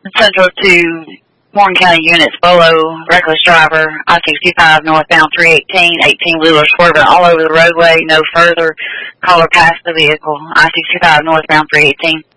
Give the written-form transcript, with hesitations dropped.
Central to Morgan County units, Bolo, reckless driver, I-65 northbound 318, 18 wheeler swerving all over the roadway, no further. Caller passed the vehicle, I-65 northbound 318.